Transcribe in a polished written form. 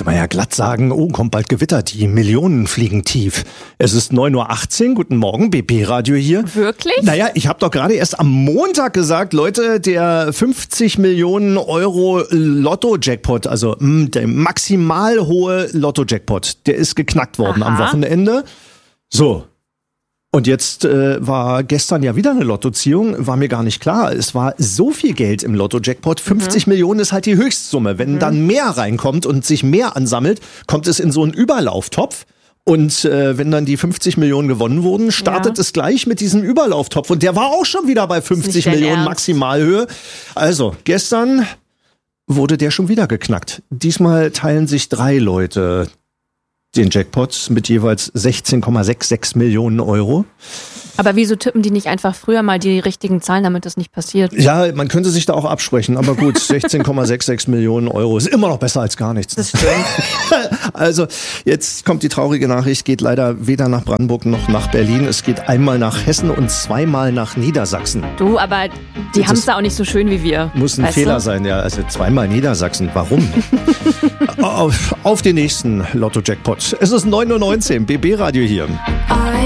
könnte man ja glatt sagen, oh, kommt bald Gewitter, die Millionen fliegen tief. Es ist 9.18 Uhr, guten Morgen, BP-Radio hier. Wirklich? Naja, ich habe doch gerade erst am Montag gesagt, Leute, der 50 Millionen Euro Lotto-Jackpot, also der maximal hohe Lotto-Jackpot, der ist geknackt worden am Wochenende. So. Und jetzt war gestern ja wieder eine Lottoziehung, war mir gar nicht klar. Es war so viel Geld im Lotto-Jackpot. 50 Millionen ist halt die Höchstsumme. Wenn dann mehr reinkommt und sich mehr ansammelt, kommt es in so einen Überlauftopf. Und wenn dann die 50 Millionen gewonnen wurden, startet es gleich mit diesem Überlauftopf. Und der war auch schon wieder bei 50 Millionen Maximalhöhe. Also, gestern wurde der schon wieder geknackt. Diesmal teilen sich 3 Leute den Jackpot mit jeweils 16,66 Millionen Euro. Aber wieso tippen die nicht einfach früher mal die richtigen Zahlen, damit das nicht passiert? Ja, man könnte sich da auch absprechen, aber gut, 16,66 Millionen Euro ist immer noch besser als gar nichts. Das stimmt. Also, jetzt kommt die traurige Nachricht, geht leider weder nach Brandenburg noch nach Berlin. Es geht einmal nach Hessen und zweimal nach Niedersachsen. Du, aber die haben es da auch nicht so schön wie wir. Muss ein Fehler sein, ja. Also zweimal Niedersachsen. Warum? Auf den nächsten Lotto-Jackpot. Es ist 9.19 Uhr, BB-Radio hier.